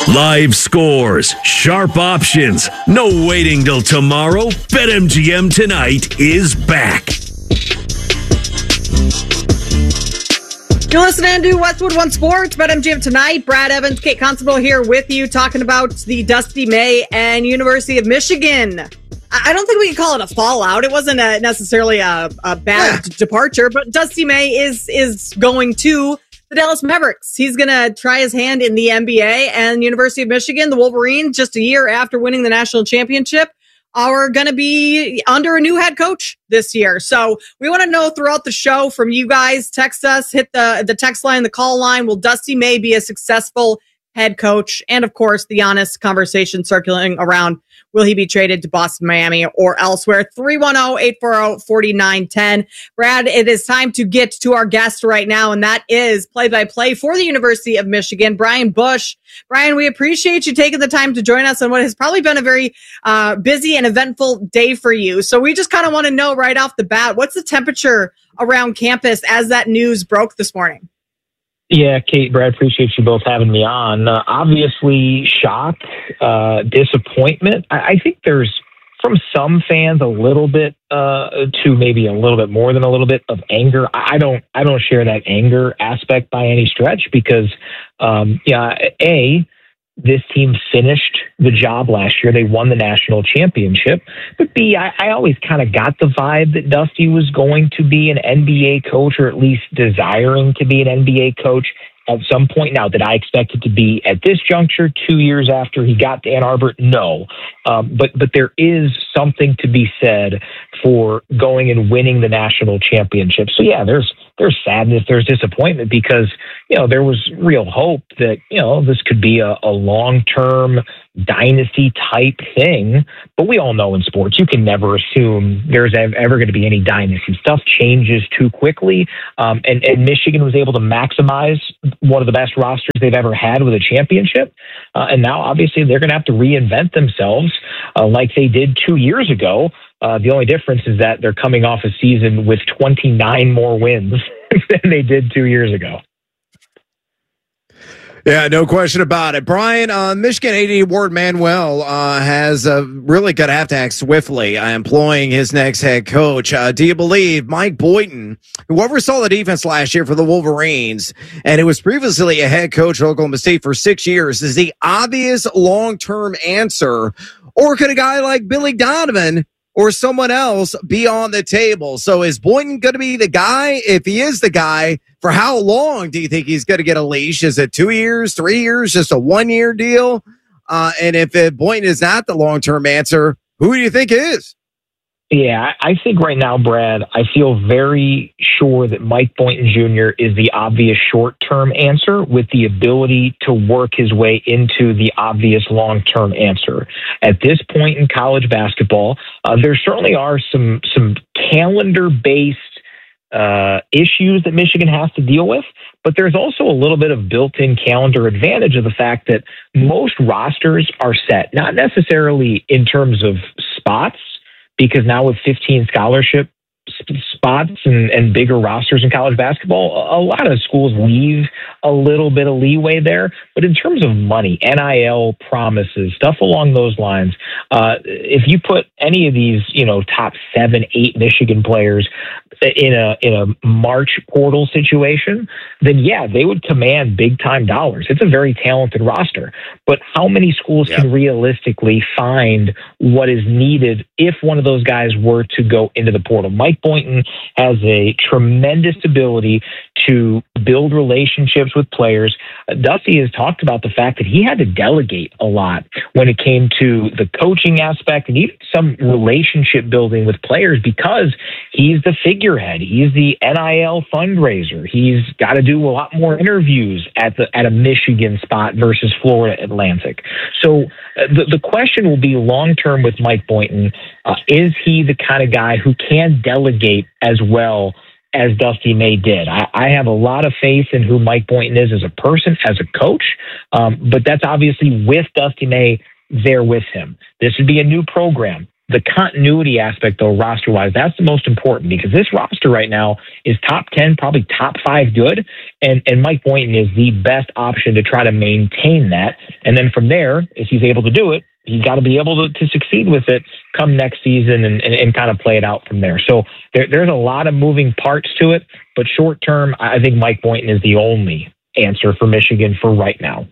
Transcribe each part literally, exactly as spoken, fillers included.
Live scores, sharp options, no waiting till tomorrow. BetMGM Tonight is back. You're listening to Westwood One Sports, BetMGM Tonight. Brad Evans, Kate Constable here with you, talking about the Dusty May and University of Michigan. I don't think we can call it a fallout. It wasn't a, necessarily a, a bad yeah. departure, but Dusty May is is going to the Dallas Mavericks. He's going to try his hand in the N B A, and University of Michigan, the Wolverines, just a year after winning the national championship, are going to be under a new head coach this year. So we want to know throughout the show from you guys. Text us, hit the, the text line, the call line. Will Dusty May be a successful head coach? And of course, the honest conversation circulating around, will he be traded to Boston, Miami, or elsewhere? three one zero, eight four zero, four nine one zero. Brad, it is time to get to our guest right now, and that is play-by-play for the University of Michigan, Brian Bush. Brian, we appreciate you taking the time to join us on what has probably been a very uh, busy and eventful day for you. So we just kind of want to know right off the bat, what's the temperature around campus as that news broke this morning? Yeah, Kate, Brad, appreciate you both having me on. Uh, obviously, shock, uh, disappointment. I, I think there's, from some fans, a little bit uh, to maybe a little bit more than a little bit of anger. I don't, I don't share that anger aspect by any stretch because, um, yeah, A, this team finished the job last year. They won the national championship. But B, I, I always kind of got the vibe that Dusty was going to be an N B A coach, or at least desiring to be an N B A coach at some point. Now, did I expect it to be at this juncture, two years after he got to Ann Arbor? No. Um, but but there is something to be said for going and winning the national championship. So, yeah, there's there's sadness, there's disappointment because, you know, there was real hope that, you know, this could be a, a long-term dynasty type thing. But we all know in sports, you can never assume there's ever going to be any dynasty. Stuff changes too quickly. Um, and, and Michigan was able to maximize one of the best rosters they've ever had with a championship. Uh, and now, obviously, they're going to have to reinvent themselves uh, like they did two years ago. Uh, the only difference is that they're coming off a season with twenty-nine more wins than they did two years ago. Yeah, no question about it. Brian, uh, Michigan A D Ward Manuel uh, has uh, really going to have to act swiftly uh, employing his next head coach. Uh, do you believe Mike Boynton, who oversaw the defense last year for the Wolverines, and who was previously a head coach at Oklahoma State for six years, is the obvious long-term answer? Or could a guy like Billy Donovan or someone else be on the table? So is Boynton going to be the guy? If he is the guy, for how long do you think he's going to get a leash? Is it two years, three years, just a one-year deal? Uh, and if it, Boynton is not the long-term answer, who do you think is? Yeah, I think right now, Brad, I feel very sure that Mike Boynton Junior is the obvious short-term answer with the ability to work his way into the obvious long-term answer. At this point in college basketball, uh, there certainly are some some calendar-based uh, issues that Michigan has to deal with, but there's also a little bit of built-in calendar advantage of the fact that most rosters are set, not necessarily in terms of spots, because now with fifteen scholarship spots and, and bigger rosters in college basketball, a lot of schools leave a little bit of leeway there. But in terms of money, N I L promises, stuff along those lines, uh, if you put any of these, you know, top seven, eight Michigan players in a in a March portal situation, then yeah, they would command big time dollars. It's a very talented roster, but how many schools yeah. can realistically find what is needed if one of those guys were to go into the portal? Mike Boynton has a tremendous ability to build relationships with players. Uh, Dusty has talked about the fact that he had to delegate a lot when it came to the coaching aspect and even some relationship building with players because he's the figurehead. He's the N I L fundraiser. He's got to do a lot more interviews at the at a Michigan spot versus Florida Atlantic. So uh, the, the question will be long-term with Mike Boynton. Uh, is he the kind of guy who can delegate as well as Dusty May did? I, I have a lot of faith in who Mike Boynton is as a person, as a coach, um, but that's obviously with Dusty May there with him. This would be a new program. the continuity aspect, though, roster-wise, that's the most important, because this roster right now is top ten, probably top five good, and, and Mike Boynton is the best option to try to maintain that. And then from there, if he's able to do it, he's got to be able to, to succeed with it come next season and, and, and kind of play it out from there. So there, there's a lot of moving parts to it, but short-term, I think Mike Boynton is the only answer for Michigan for right now.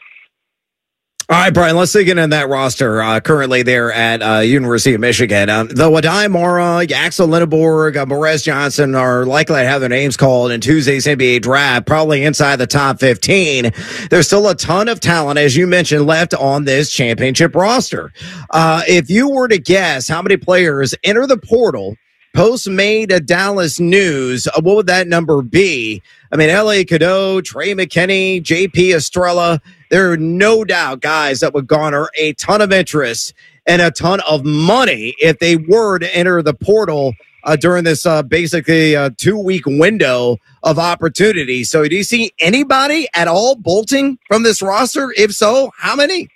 All right, Brian, let's dig into that roster uh, currently there at uh, University of Michigan. Um, though Adai Mora, Axel Lindeborg, uh, Morez Johnson are likely to have their names called in Tuesday's N B A draft, probably inside the top fifteen. There's still a ton of talent, as you mentioned, left on this championship roster. Uh, if you were to guess how many players enter the portal post-made a Dallas news, uh, what would that number be? I mean, L A Cadeau, Trey McKinney, J P Estrella, there are no doubt guys that would garner a ton of interest and a ton of money if they were to enter the portal uh, during this uh, basically uh, two-week window of opportunity. So do you see anybody at all bolting from this roster? If so, how many?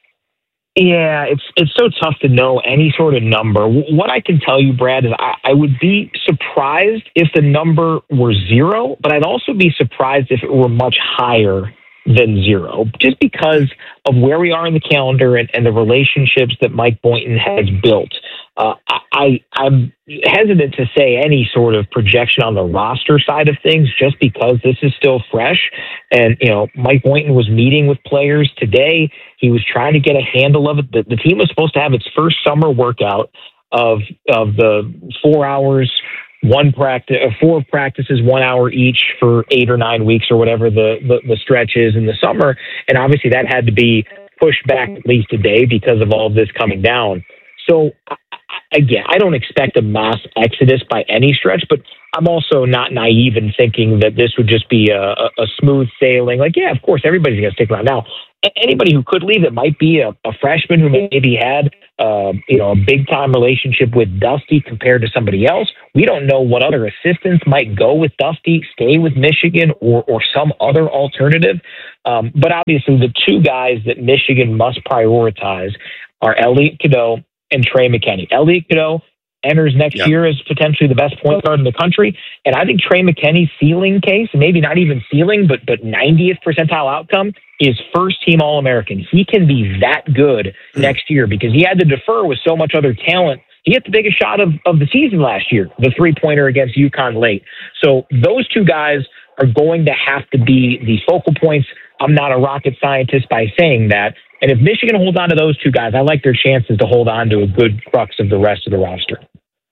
Yeah, it's it's so tough to know any sort of number. What I can tell you, Brad, is I, I would be surprised if the number were zero, but I'd also be surprised if it were much higher than zero, just because of where we are in the calendar and, and the relationships that Mike Boynton has built. Uh, I, I'm hesitant to say any sort of projection on the roster side of things, just because this is still fresh. And, you know, Mike Boynton was meeting with players today. He was trying to get a handle of it. The, the team was supposed to have its first summer workout of, of the four hours, one practice, four practices, one hour each for eight or nine weeks or whatever the, the, the stretch is in the summer. And obviously that had to be pushed back at least a day because of all of this coming down. So again, I don't expect a mass exodus by any stretch, but I'm also not naive in thinking that this would just be a, a, a smooth sailing. Like, yeah, of course, everybody's going to stick around. Now, anybody who could leave, it might be a, a freshman who maybe had, uh, you know, a big-time relationship with Dusty compared to somebody else. We don't know what other assistants might go with Dusty, stay with Michigan, or or some other alternative. Um, but obviously, the two guys that Michigan must prioritize are Elliot Cadeau and Trey McKinney. Elliot Cadeau enters next yep. year as potentially the best point guard in the country. And I think Trey McKinney's ceiling case, maybe not even ceiling, but but ninetieth percentile outcome, is first team All-American. He can be that good mm. next year because he had to defer with so much other talent. He hit the biggest shot of, of the season last year, the three-pointer against UConn late. So those two guys are going to have to be the focal points. I'm not a rocket scientist by saying that. And if Michigan holds on to those two guys, I like their chances to hold on to a good crux of the rest of the roster.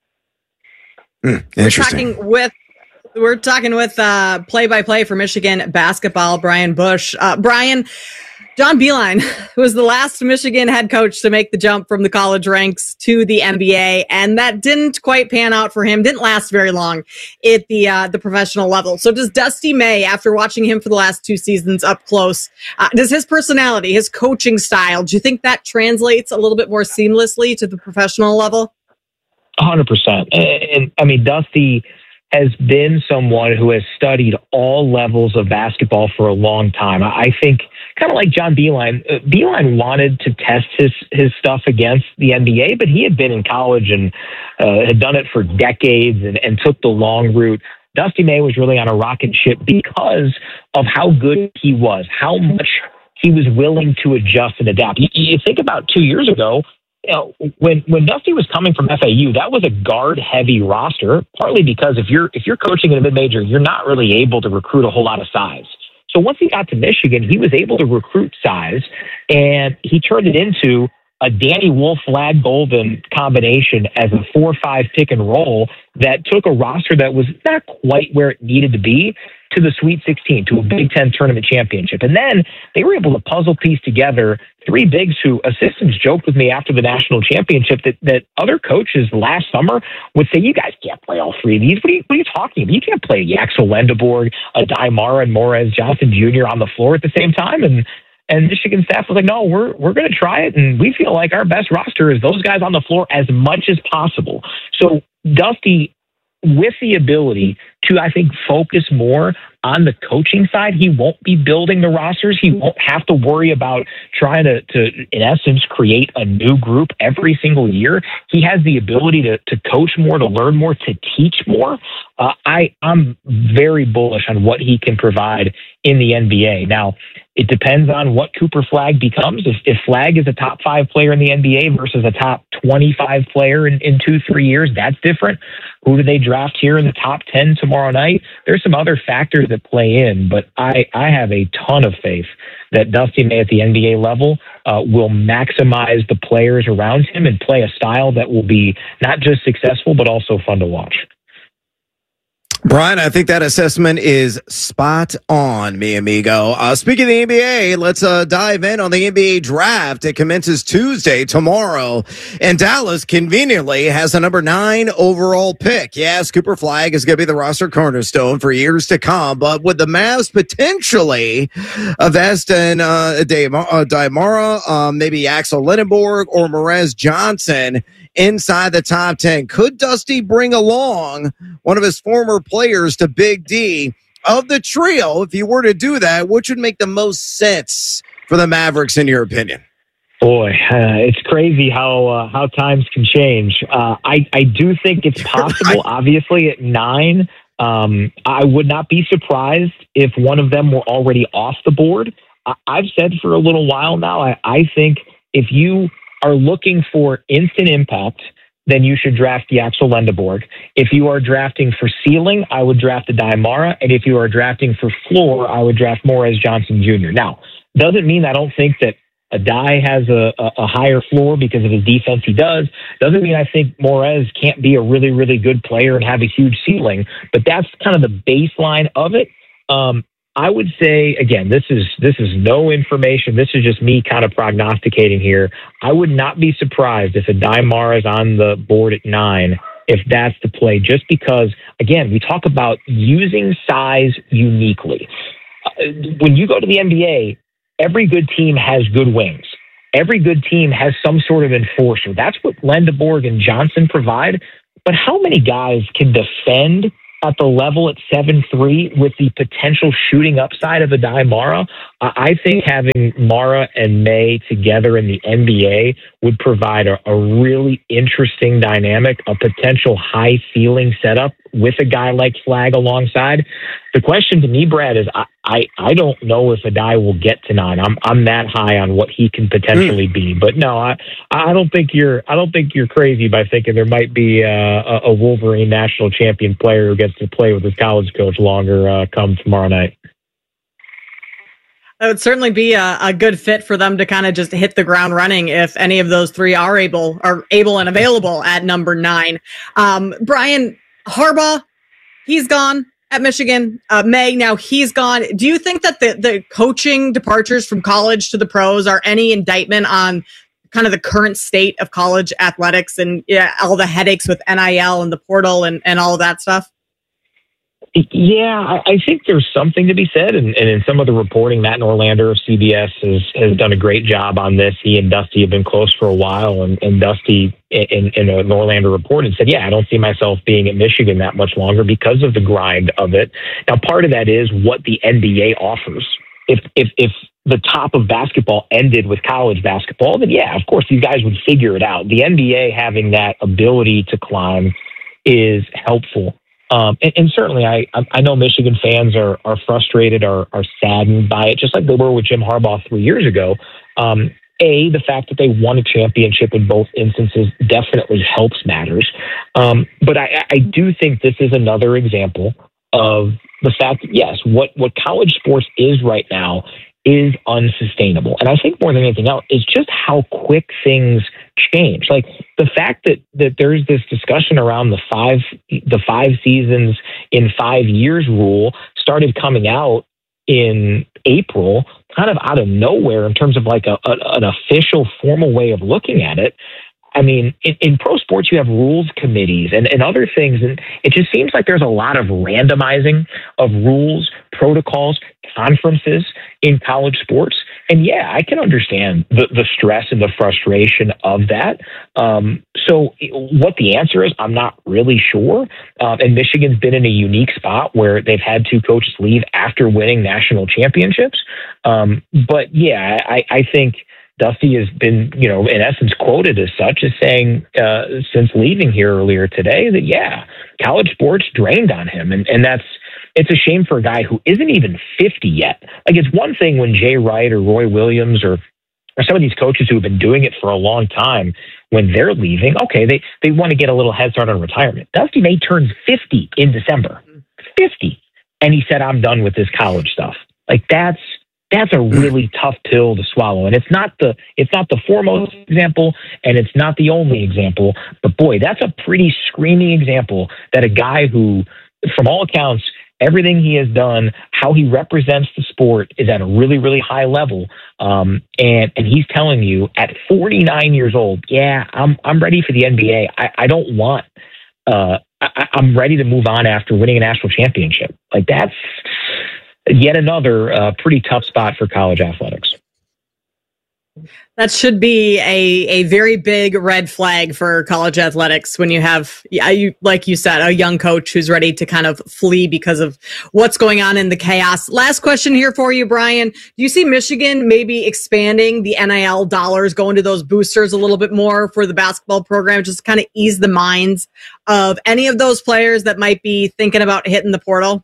Mm, we're talking with we're talking with uh, play-by-play for Michigan basketball, Brian Bush. Uh, Brian, John Beilein, who was the last Michigan head coach to make the jump from the college ranks to the N B A, and that didn't quite pan out for him. Didn't last very long at the uh, the professional level. So does Dusty May, after watching him for the last two seasons up close, uh, does his personality, his coaching style, do you think that translates a little bit more seamlessly to the professional level? one hundred percent. And, and I mean, Dusty has been someone who has studied all levels of basketball for a long time. I think kind of like John Beilein, uh, Beilein wanted to test his, his stuff against the N B A, but he had been in college and uh, had done it for decades and, and took the long route. Dusty May was really on a rocket ship because of how good he was, how much he was willing to adjust and adapt. You, you think about two years ago, you know, when when Dusty was coming from F A U, that was a guard-heavy roster. Partly because if you're if you're coaching in a mid-major, you're not really able to recruit a whole lot of size. So once he got to Michigan, he was able to recruit size, and he turned it into a Danny Wolf, Lad Golden combination as a four five pick and roll that took a roster that was not quite where it needed to be to the Sweet sixteen, to a Big Ten tournament championship. And then they were able to puzzle piece together three bigs who assistants joked with me after the national championship that, that other coaches last summer would say, you guys can't play all three of these. What are you, what are you talking about? You can't play Axel Lindeborg, Adai Mora, and Morez Johnson Junior on the floor at the same time. And And Michigan staff was like, no, we're we're going to try it. And we feel like our best roster is those guys on the floor as much as possible. So Dusty, with the ability to, I think, focus more on the coaching side, he won't be building the rosters. He won't have to worry about trying to, to in essence, create a new group every single year. He has the ability to, to coach more, to learn more, to teach more. Uh, I, I'm very bullish on what he can provide in the N B A. Now, it depends on what Cooper Flagg becomes. If, if Flagg is a top five player in the N B A versus a top twenty-five player in, in two, three years, that's different. Who do they draft here in the top ten tomorrow night? There's some other factors that play in, but I, I have a ton of faith that Dusty May at the N B A level uh, will maximize the players around him and play a style that will be not just successful, but also fun to watch. Brian, I think that assessment is spot on, mi amigo. Uh, speaking of the N B A, let's uh, dive in on the N B A draft. It commences Tuesday, tomorrow, and Dallas conveniently has a number nine overall pick. Yes, Cooper Flagg is going to be the roster cornerstone for years to come, but with the Mavs potentially of Eston uh, Daimara, um, maybe Axel Lindenborg or Morez Johnson inside the top ten, could Dusty bring along one of his former players to Big D? Of the trio, if you were to do that, which would make the most sense for the Mavericks in your opinion? Boy, uh, it's crazy how uh, how times can change. Uh, I, I do think it's possible, obviously, at nine. Um, I would not be surprised if one of them were already off the board. I, I've said for a little while now, I, I think if you are looking for instant impact, then you should draft the Axel Lindenborg. If you are drafting for ceiling, I would draft the Daimara. And if you are drafting for floor, I would draft Morez Johnson Junior Now, doesn't mean I don't think that a Dai has a, a, a higher floor because of his defense he does. Doesn't mean I think Morez can't be a really, really good player and have a huge ceiling. But that's kind of the baseline of it. Um, I would say, again, this is this is no information. This is just me kind of prognosticating here. I would not be surprised if a Daimara is on the board at nine, if that's the play, just because, again, we talk about using size uniquely. Uh, when you go to the N B A, every good team has good wings. Every good team has some sort of enforcer. That's what Lindenborg and Johnson provide. But how many guys can defend at the level at seven three with the potential shooting upside of a Daimara? I think having Mara and May together in the N B A would provide a, a really interesting dynamic, a potential high ceiling setup with a guy like Flagg alongside. The question to me, Brad, is I, I, I don't know if a Dai will get to nine. I'm I'm that high on what he can potentially mm. be, but no, I I don't think you're I don't think you're crazy by thinking there might be uh, a, a Wolverine national champion player who gets to play with his college coach longer uh, come tomorrow night. That would certainly be a, a good fit for them to kind of just hit the ground running if any of those three are able are able and available at number nine. Um, Brian Harbaugh, he's gone at Michigan. Uh, May, now he's gone. Do you think that the, the coaching departures from college to the pros are any indictment on kind of the current state of college athletics and yeah, all the headaches with N I L and the portal and, and all of that stuff? Yeah, I, I think there's something to be said. And, and in some of the reporting, Matt Norlander of C B S has, has done a great job on this. He and Dusty have been close for a while. And, and Dusty, in, in a Norlander report, and said, yeah, I don't see myself being at Michigan that much longer because of the grind of it. Now, part of that is what the N B A offers. If, if, if the top of basketball ended with college basketball, then yeah, of course, these guys would figure it out. The N B A having that ability to climb is helpful. Um, and, and certainly, I I know Michigan fans are are frustrated, are are saddened by it, just like they were with Jim Harbaugh three years ago. Um, a, the fact that they won a championship in both instances definitely helps matters. Um, but I, I do think this is another example of the fact that, yes, what, what college sports is right now is unsustainable. And I think more than anything else, it's just how quick things change. Like the fact that, that there's this discussion around the five, the five seasons in five years rule started coming out in April, kind of out of nowhere in terms of like a, a an official formal way of looking at it. I mean, in, in pro sports, you have rules committees and, and other things. And it just seems like there's a lot of randomizing of rules, protocols, conferences in college sports. and yeah, I can understand the, the stress and the frustration of that. Um, so what the answer is, I'm not really sure. Um, and Michigan's been in a unique spot where they've had two coaches leave after winning national championships. Um, but yeah, I, I think Dusty has been, you know, in essence quoted as such as saying uh, since leaving here earlier today that, yeah, college sports drained on him. And, and that's, it's a shame for a guy who isn't even fifty yet. Like, it's one thing when Jay Wright or Roy Williams or, or some of these coaches who have been doing it for a long time, when they're leaving, okay, they, they want to get a little head start on retirement. Dusty May turns fifty in December. fifty. And he said, I'm done with this college stuff. Like, that's, That's a really tough pill to swallow. And it's not the it's not the foremost example, and it's not the only example. But boy, that's a pretty screaming example that a guy who, from all accounts, everything he has done, how he represents the sport is at a really, really high level. Um, and, and he's telling you at forty-nine years old, yeah, I'm I'm ready for the N B A. I, I don't want uh, I, I'm ready to move on after winning a national championship. Like, that's yet another uh, pretty tough spot for college athletics. That should be a, a very big red flag for college athletics when you have, yeah, you, like you said, a young coach who's ready to kind of flee because of what's going on in the chaos. Last question here for you, Brian. Do you see Michigan maybe expanding the N I L dollars, going to those boosters a little bit more for the basketball program, just kind of ease the minds of any of those players that might be thinking about hitting the portal?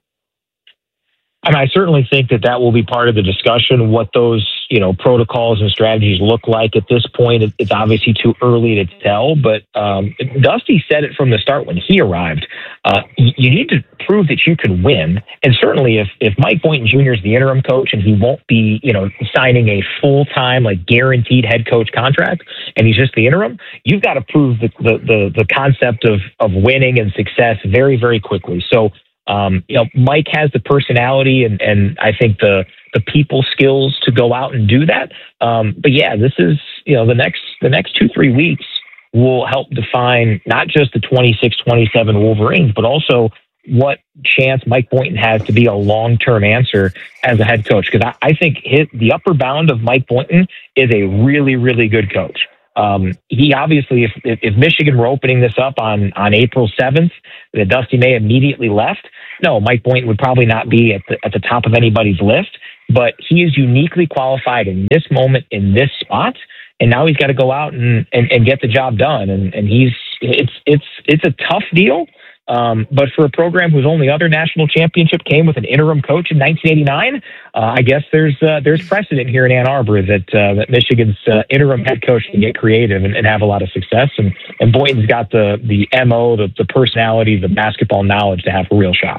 I mean, I certainly think that that will be part of the discussion, what those, you know, protocols and strategies look like. At this point, it's obviously too early to tell, but um, Dusty said it from the start when he arrived. Uh, you need to prove that you can win. And certainly if, if Mike Boynton Junior is the interim coach and he won't be, you know, signing a full-time, like, guaranteed head coach contract, and he's just the interim, you've got to prove the, the, the, the concept of, of winning and success very, very quickly. So, Um, you know, Mike has the personality and, and I think the, the people skills to go out and do that. Um, but yeah, this is, you know, the next, the next two, three weeks will help define not just the twenty-six twenty-seven Wolverines, but also what chance Mike Boynton has to be a long-term answer as a head coach. Cause I, I think his, the upper bound of Mike Boynton is a really, really good coach. Um, he obviously, if, if Michigan were opening this up on, on April seventh, that Dusty May immediately left, no, Mike Boynton would probably not be at the, at the top of anybody's list, but he is uniquely qualified in this moment, in this spot. And now he's got to go out and, and, and get the job done. And, and he's, it's, it's, it's a tough deal. Um, but for a program whose only other national championship came with an interim coach in nineteen eighty-nine, uh, I guess there's uh, there's precedent here in Ann Arbor that uh, that Michigan's uh, interim head coach can get creative and, and have a lot of success. And and Boynton's got the the M O, the, the personality, the basketball knowledge to have a real shot.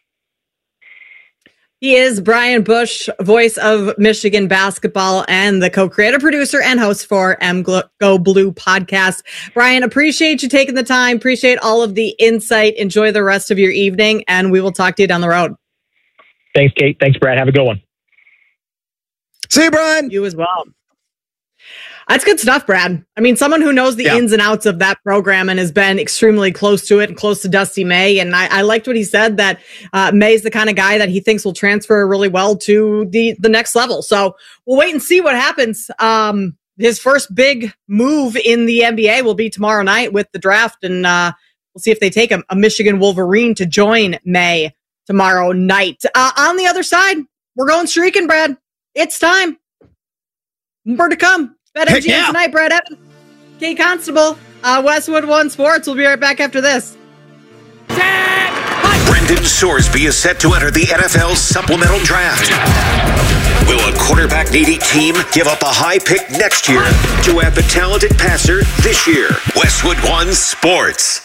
He is Brian Bush, voice of Michigan basketball and the co-creator, producer, and host for M Go Blue podcast. Brian, appreciate you taking the time. Appreciate all of the insight. Enjoy the rest of your evening, and we will talk to you down the road. Thanks, Kate. Thanks, Brad. Have a good one. See you, Brian. You as well. That's good stuff, Brad. I mean, someone who knows the yeah. ins and outs of that program and has been extremely close to it and close to Dusty May. And I, I liked what he said, that uh, May is the kind of guy that he thinks will transfer really well to the, the next level. So we'll wait and see what happens. Um, his first big move in the N B A will be tomorrow night with the draft. And uh, we'll see if they take a, a Michigan Wolverine to join May tomorrow night. Uh, on the other side, we're going streaking, Brad. It's time. More to come. BetMGM yeah. tonight, Brad Evans, Kate Constable, uh, Westwood One Sports. We'll be right back after this. Brendan Sorsby is set to enter the N F L supplemental draft. Will a quarterback-needy team give up a high pick next year to add the talented passer this year? Westwood One Sports.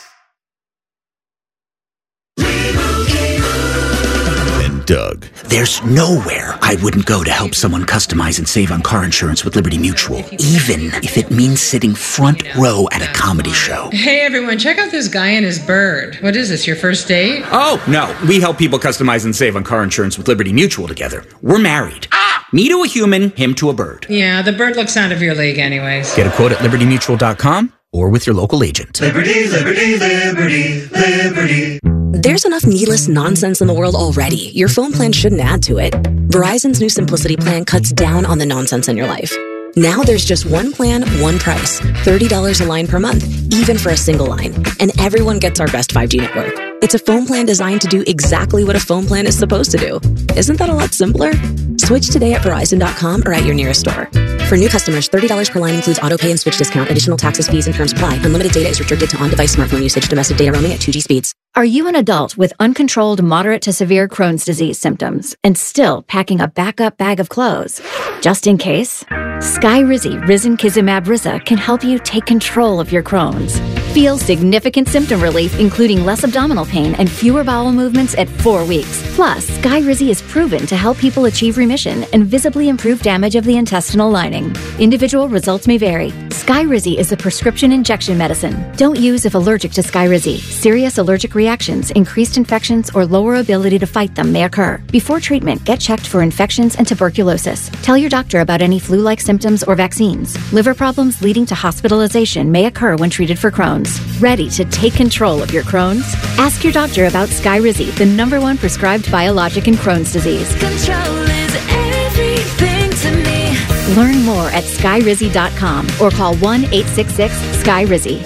Doug. There's nowhere I wouldn't go to help someone customize and save on car insurance with Liberty Mutual, even if it means sitting front row at a comedy show. Hey everyone, check out this guy and his bird. What is this, your first date? Oh, no. We help people customize and save on car insurance with Liberty Mutual together. We're married. Ah! Me to a human, him to a bird. Yeah, the bird looks out of your league anyways. Get a quote at liberty mutual dot com or with your local agent. Liberty, liberty, liberty, liberty. There's enough needless nonsense in the world already. Your phone plan shouldn't add to it. Verizon's new Simplicity plan cuts down on the nonsense in your life. Now there's just one plan, one price. thirty dollars a line per month, even for a single line. And everyone gets our best five G network. It's a phone plan designed to do exactly what a phone plan is supposed to do. Isn't that a lot simpler? Switch today at Verizon dot com or at your nearest store. For new customers, thirty dollars per line includes auto pay and switch discount. Additional taxes, fees, and terms apply. Unlimited data is restricted to on-device smartphone usage. Domestic data roaming at two G speeds. Are you an adult with uncontrolled moderate to severe Crohn's disease symptoms and still packing a backup bag of clothes? Just in case, Skyrizi Risankizumab Riza can help you take control of your Crohn's. Feel significant symptom relief, including less abdominal pain and fewer bowel movements at four weeks. Plus, Skyrizi is proven to help people achieve remission and visibly improve damage of the intestinal lining. Individual results may vary. Skyrizi is a prescription injection medicine. Don't use if allergic to Skyrizi. Serious allergic reactions, increased infections, or lower ability to fight them may occur. Before treatment, get checked for infections and tuberculosis. Tell your doctor about any flu-like symptoms or vaccines. Liver problems leading to hospitalization may occur when treated for Crohn's. Ready to take control of your Crohn's? Ask your doctor about Skyrizi, the number one prescribed biologic in Crohn's disease. Control is everything to me. Learn more at Skyrizi dot com or call one eight six six Skyrizi.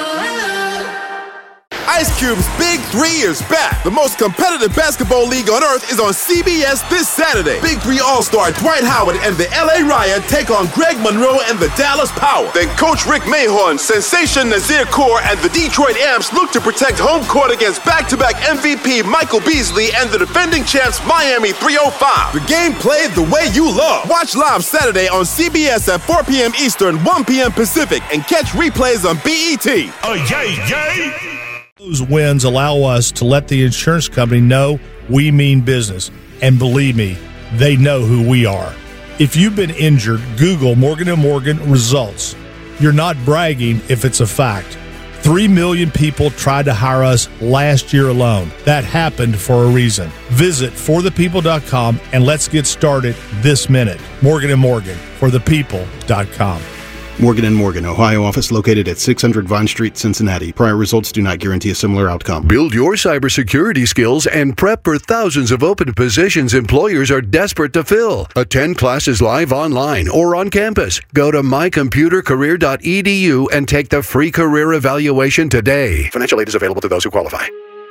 Ice Cube's Big Three is back. The most competitive basketball league on earth is on C B S this Saturday. Big Three All-Star Dwight Howard and the L A Riot take on Greg Monroe and the Dallas Power. Then Coach Rick Mahorn, Sensation Nazir Kaur, and the Detroit Amps look to protect home court against back-to-back M V P Michael Beasley and the defending champs Miami three oh five. The game played the way you love. Watch live Saturday on C B S at four p.m. Eastern, one p.m. Pacific, and catch replays on B E T. Oh, yay, yay! Those wins allow us to let the insurance company know we mean business. And believe me, they know who we are. If you've been injured, Google Morgan and Morgan results. You're not bragging if it's a fact. Three million people tried to hire us last year alone. That happened for a reason. Visit for the people dot com and let's get started this minute. Morgan and Morgan, for the people dot com. Morgan and Morgan, Ohio office located at six hundred Vine Street, Cincinnati. Prior results do not guarantee a similar outcome. Build your cybersecurity skills and prep for thousands of open positions employers are desperate to fill. Attend classes live online or on campus. Go to my computer career dot e d u and take the free career evaluation today. Financial aid is available to those who qualify.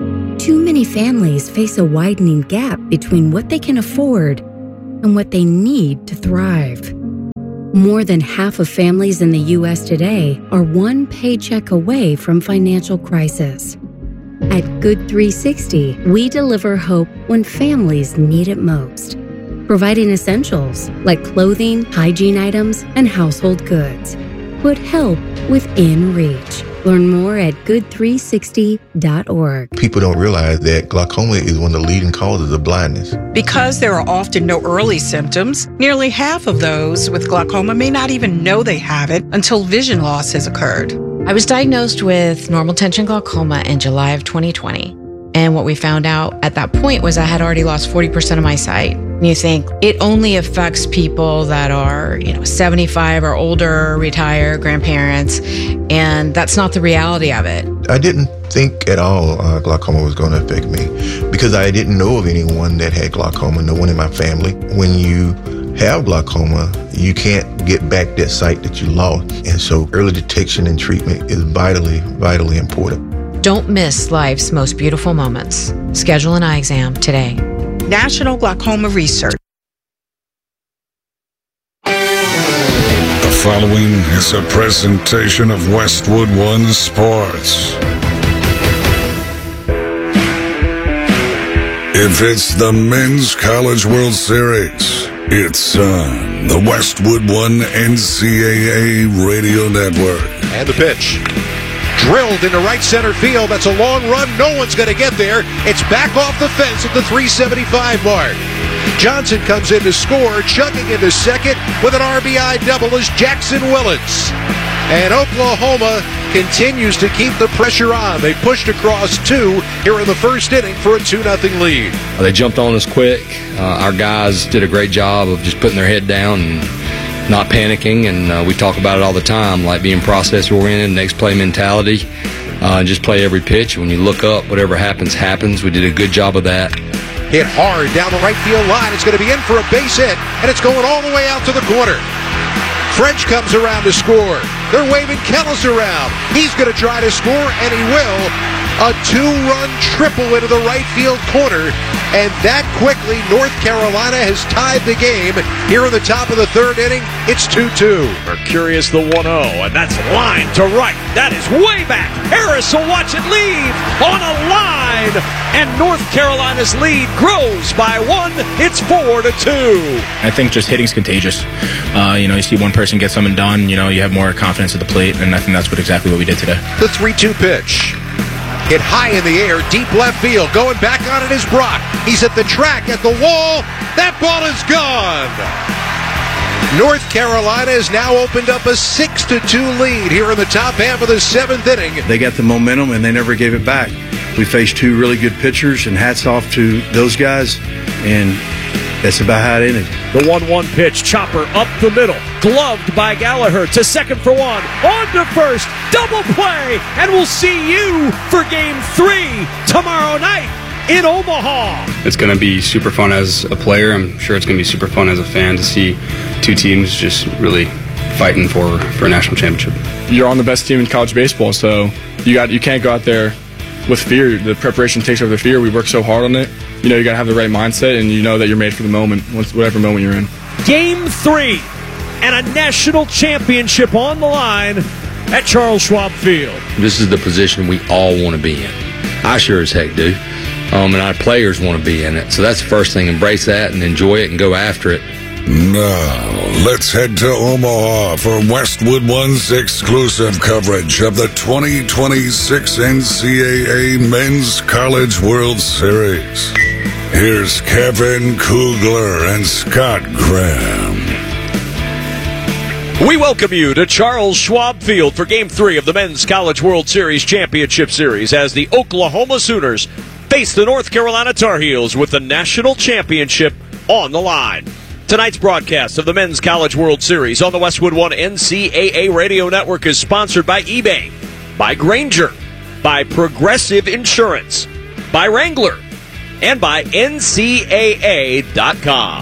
Too many families face a widening gap between what they can afford and what they need to thrive. More than half of families in the U S today are one paycheck away from financial crisis. At Good three sixty, we deliver hope when families need it most, providing essentials like clothing, hygiene items, and household goods. Put help within reach. Learn more at good three sixty dot org. People don't realize that glaucoma is one of the leading causes of blindness. Because there are often no early symptoms, nearly half of those with glaucoma may not even know they have it until vision loss has occurred. I was diagnosed with normal tension glaucoma in July of twenty twenty. And what we found out at that point was I had already lost forty percent of my sight. And you think it only affects people that are, you know, seventy-five or older, retired, grandparents, and that's not the reality of it. I didn't think at all uh, glaucoma was going to affect me because I didn't know of anyone that had glaucoma, no one in my family. When you have glaucoma, you can't get back that sight that you lost. And so early detection and treatment is vitally, vitally important. Don't miss life's most beautiful moments. Schedule an eye exam today. National Glaucoma Research. The following is a presentation of Westwood One Sports. If it's the Men's College World Series, it's on the Westwood One N C double A Radio Network. And the pitch. Drilled into right center field. That's a long run. No one's going to get there. It's back off the fence at the three seventy-five mark. Johnson comes in to score, chugging into second with an R B I double is Jackson Willits. And Oklahoma continues to keep the pressure on. They pushed across two here in the first inning for a two nothing lead. They jumped on us quick. Uh, our guys did a great job of just putting their head down and not panicking, and uh, we talk about it all the time, like being process-oriented, next play mentality. uh, and just play every pitch. When you look up, whatever happens, happens. We did a good job of that. Hit hard down the right field line. It's going to be in for a base hit, and it's going all the way out to the corner. French comes around to score. They're waving Kellis around. He's going to try to score, and he will. A two-run triple into the right field corner. And that quickly, North Carolina has tied the game. Here in the top of the third inning, it's two two. Mercurius the one oh, and that's line to right. That is way back. Harris will watch it leave on a line. And North Carolina's lead grows by one. It's four to two. I think just hitting's contagious. Uh, you know, you see one person get something done, you know, you have more confidence at the plate, and I think that's what exactly what we did today. The three two pitch. Hit high in the air, deep left field. Going back on it is Brock. He's at the track, at the wall. That ball is gone. North Carolina has now opened up a six to two lead here in the top half of the seventh inning. They got the momentum, and they never gave it back. We faced two really good pitchers, and hats off to those guys, and that's about how it ended. The one one pitch, chopper up the middle, gloved by Gallagher to second for one, on to first, double play, and we'll see you for game three tomorrow night in Omaha. It's going to be super fun as a player. I'm sure it's going to be super fun as a fan to see two teams just really fighting for, for a national championship. You're on the best team in college baseball, so you got you can't go out there with fear. The preparation takes over the fear. We work so hard on it. You know, you got to have the right mindset, and you know that you're made for the moment, whatever moment you're in. Game three, and a national championship on the line at Charles Schwab Field. This is the position we all want to be in. I sure as heck do. Um, and our players want to be in it. So that's the first thing. Embrace that and enjoy it and go after it. Now, let's head to Omaha for Westwood One's exclusive coverage of the twenty twenty-six N C double A Men's College World Series. Here's Kevin Kugler and Scott Graham. We welcome you to Charles Schwab Field for Game three of the Men's College World Series Championship Series as the Oklahoma Sooners face the North Carolina Tar Heels with the national championship on the line. Tonight's broadcast of the Men's College World Series on the Westwood One N C double A Radio Network is sponsored by eBay, by Grainger, by Progressive Insurance, by Wrangler, and by N C double A dot com.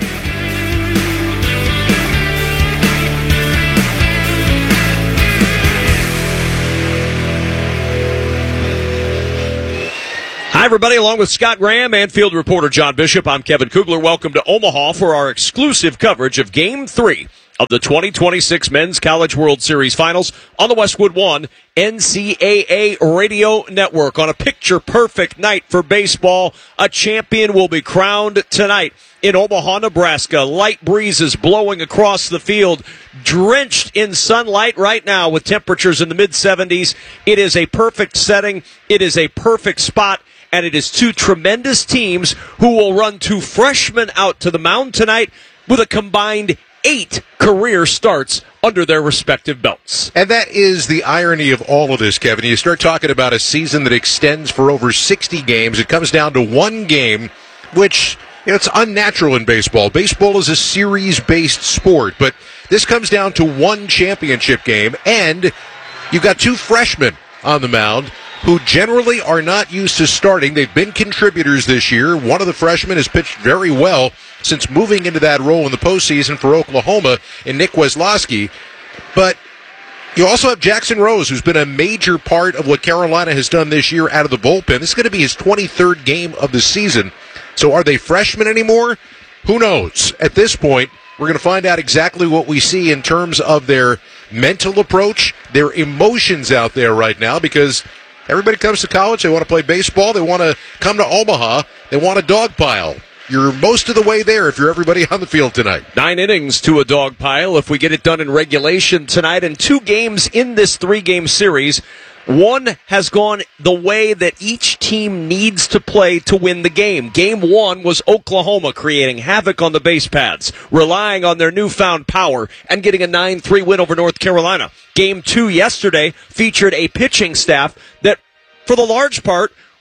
Hi, everybody. Along with Scott Graham and field reporter John Bishop, I'm Kevin Kugler. Welcome to Omaha for our exclusive coverage of Game three of the twenty twenty-six Men's College World Series Finals on the Westwood One N C double A Radio Network. On a picture-perfect night for baseball, a champion will be crowned tonight in Omaha, Nebraska. Light breezes blowing across the field, drenched in sunlight right now with temperatures in the mid seventies. It is a perfect setting. It is a perfect spot. And it is two tremendous teams who will run two freshmen out to the mound tonight with a combined eight career starts under their respective belts. And that is the irony of all of this, Kevin. You start talking about a season that extends for over sixty games. It comes down to one game, which, you know, it's unnatural in baseball. Baseball is a series-based sport, but this comes down to one championship game, and you've got two freshmen on the mound who generally are not used to starting. They've been contributors this year. One of the freshmen has pitched very well since moving into that role in the postseason for Oklahoma in Nick Weslowski. But you also have Jackson Rose, who's been a major part of what Carolina has done this year out of the bullpen. This is going to be his twenty-third game of the season. So are they freshmen anymore? Who knows? At this point, we're going to find out exactly what we see in terms of their mental approach, their emotions out there right now, because everybody comes to college, they want to play baseball, they want to come to Omaha, they want a dog pile. You're most of the way there if you're everybody on the field tonight. Nine innings to a dog pile if we get it done in regulation tonight, and two games in this three-game series. One has gone the way that each team needs to play to win the game. Game one was Oklahoma creating havoc on the base paths, relying on their newfound power, and getting a nine three win over North Carolina. Game two yesterday featured a pitching staff that, for the large part,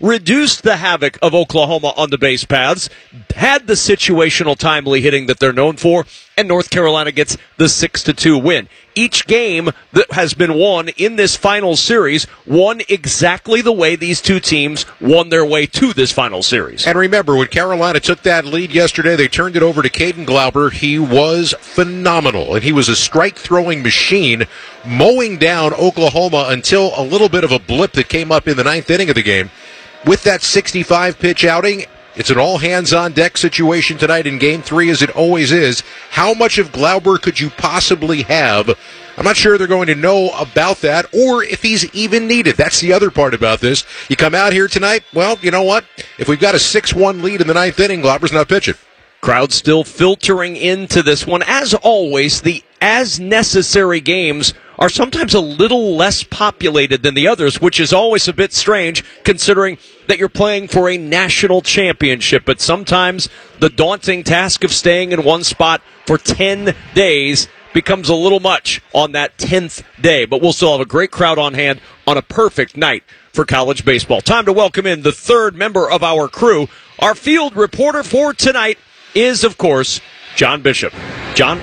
reduced the havoc of Oklahoma on the base paths, had the situational timely hitting that they're known for, and North Carolina gets the six to two win. Each game that has been won in this final series won exactly the way these two teams won their way to this final series. And remember, when Carolina took that lead yesterday, they turned it over to Caden Glauber. He was phenomenal, and he was a strike-throwing machine, mowing down Oklahoma until a little bit of a blip that came up in the ninth inning of the game. With that sixty-five pitch outing, it's an all-hands-on-deck situation tonight in Game three, as it always is. How much of Glauber could you possibly have? I'm not sure they're going to know about that, or if he's even needed. That's the other part about this. You come out here tonight, well, you know what? If we've got a six one lead in the ninth inning, Glauber's not pitching. Crowd still filtering into this one. As always, the as-necessary games are sometimes a little less populated than the others, which is always a bit strange considering that you're playing for a national championship. But sometimes the daunting task of staying in one spot for ten days becomes a little much on that tenth day. But we'll still have a great crowd on hand on a perfect night for college baseball. Time to welcome in the third member of our crew. Our field reporter for tonight is, of course, John Bishop. John?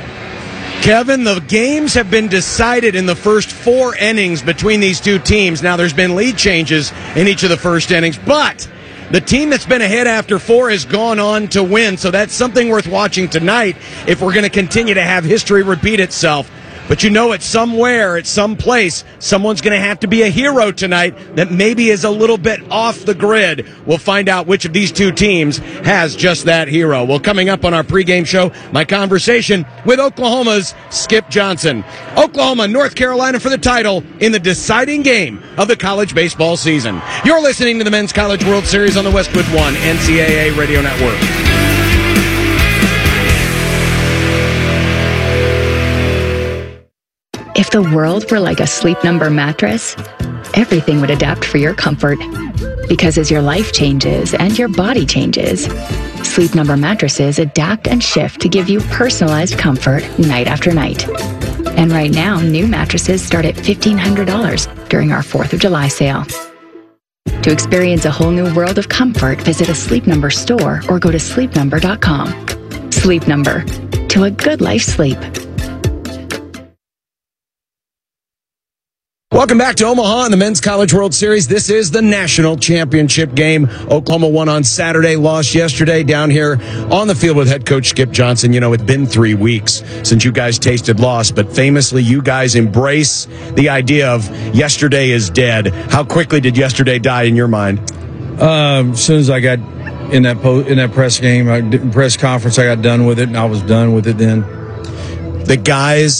Kevin, the games have been decided in the first four innings between these two teams. Now, there's been lead changes in each of the first innings, but the team that's been ahead after four has gone on to win, so that's something worth watching tonight if we're going to continue to have history repeat itself. But you know, it's somewhere, at some place, someone's going to have to be a hero tonight that maybe is a little bit off the grid. We'll find out which of these two teams has just that hero. Well, coming up on our pregame show, my conversation with Oklahoma's Skip Johnson. Oklahoma, North Carolina for the title in the deciding game of the college baseball season. You're listening to the Men's College World Series on the Westwood One N C double A Radio Network. If the world were like a Sleep Number mattress, everything would adapt for your comfort. Because as your life changes and your body changes, Sleep Number mattresses adapt and shift to give you personalized comfort night after night. And right now, new mattresses start at fifteen hundred dollars during our fourth of July sale. To experience a whole new world of comfort, visit a Sleep Number store or go to sleep number dot com. Sleep Number. To a good life sleep. Welcome back to Omaha in the Men's College World Series. This is the national championship game. Oklahoma won on Saturday, lost yesterday down here on the field with head coach Skip Johnson. You know, it's been three weeks since you guys tasted loss, but famously you guys embrace the idea of yesterday is dead. How quickly did yesterday die in your mind? Um, as soon as I got in that po- in that press game, I, press conference, I got done with it, and I was done with it then. The guys